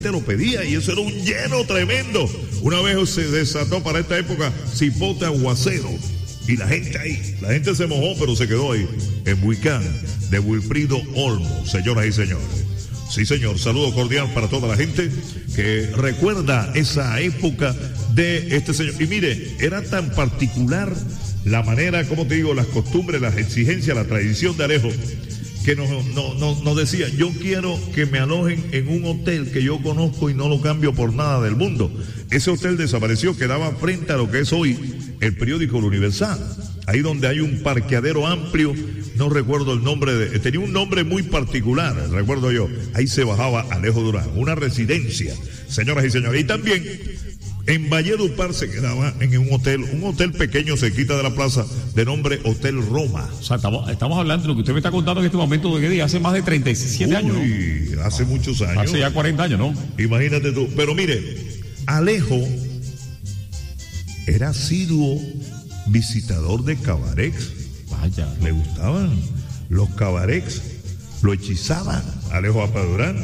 te lo pedía y eso era un lleno tremendo. Una vez se desató para esta época cipote aguacero y la gente se mojó, pero se quedó ahí en Buicán de Wilfrido Olmo, señoras y señores. Sí, señor, saludo cordial para toda la gente que recuerda esa época de este señor. Y mire, era tan particular la manera, como te digo, las costumbres, las exigencias, la tradición de Alejo, que nos decía, yo quiero que me alojen en un hotel que yo conozco y no lo cambio por nada del mundo. Ese hotel desapareció, quedaba frente a lo que es hoy el periódico El Universal, ahí donde hay un parqueadero amplio, no recuerdo el nombre, tenía un nombre muy particular, recuerdo yo, ahí se bajaba Alejo Durán, una residencia, señoras y señores, y también en Valledupar se quedaba en un hotel pequeño cerquita de la plaza, de nombre Hotel Roma. O sea, estamos hablando de lo que usted me está contando en este momento, ¿de qué día? Hace más de 37 años, ¿no? Hace muchos años. Hace ya 40 años, ¿no? Imagínate tú. Pero mire, Alejo era asiduo visitador de cabarets. Vaya. Le gustaban los cabarets, lo hechizaban Alejo Apadurán.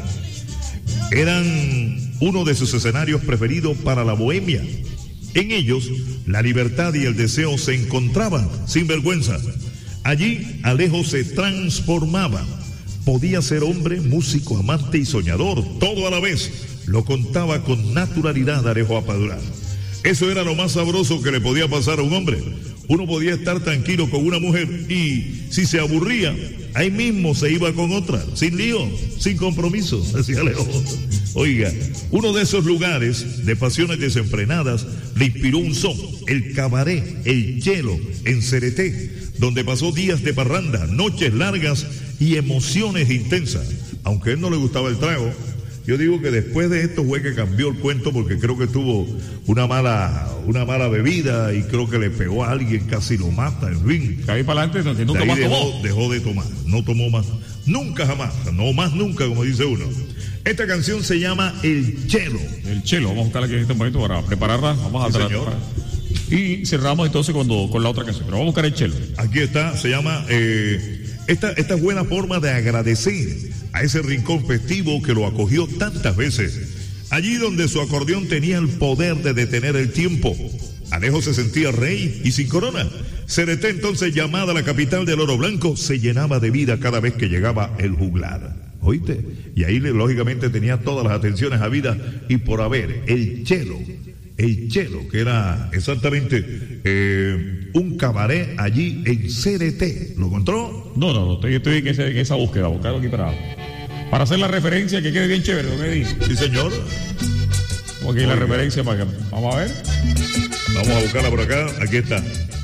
Eran uno de sus escenarios preferidos para la bohemia. En ellos, la libertad y el deseo se encontraban sin vergüenza. Allí, Alejo se transformaba. Podía ser hombre, músico, amante y soñador, todo a la vez. Lo contaba con naturalidad Alejo Apadurán. Eso era lo más sabroso que le podía pasar a un hombre. Uno podía estar tranquilo con una mujer y, si se aburría, ahí mismo se iba con otra, sin lío, sin compromiso, decía Alejo. Oiga, uno de esos lugares de pasiones desenfrenadas le inspiró un son, el cabaret, el Chelo, en Cereté, donde pasó días de parranda, noches largas y emociones intensas. Aunque a él no le gustaba el trago, yo digo que después de esto fue que cambió el cuento, porque creo que tuvo una mala bebida y creo que le pegó a alguien, casi lo mata, en fin. Ahí para adelante no dejó de tomar, no tomó más, nunca jamás, no más nunca, como dice uno. Esta canción se llama El Chelo. El Chelo, vamos a buscarla aquí en este momento para prepararla, vamos a tratar. Y cerramos entonces con la otra canción, pero vamos a buscar El Chelo. Aquí está, se llama, esta buena forma de agradecer a ese rincón festivo que lo acogió tantas veces. Allí donde su acordeón tenía el poder de detener el tiempo, Alejo se sentía rey y sin corona. Cereté, entonces llamada la capital del oro blanco, se llenaba de vida cada vez que llegaba el juglar. ¿Oíste? Y ahí lógicamente tenía todas las atenciones habidas y por haber. El Chelo, que era exactamente un cabaret allí en Cereté. ¿Lo encontró? No, estoy en esa búsqueda, buscarlo aquí para hacer la referencia que quede bien chévere, ¿no me dice? Sí, señor. Ok, la referencia para que, vamos a ver. Vamos a buscarla por acá, aquí está.